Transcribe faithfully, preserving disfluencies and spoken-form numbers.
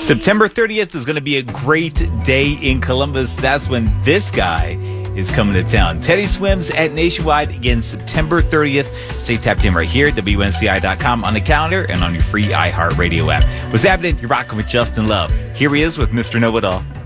September thirtieth is going to be a great day in Columbus. That's when this guy is coming to town. Teddy Swims at Nationwide again September thirtieth. Stay tapped in right here at W N C I dot com on the calendar and on your free iHeartRadio app. What's happening? You're rocking with Justin Love. Here he is with Mister Know-It-All.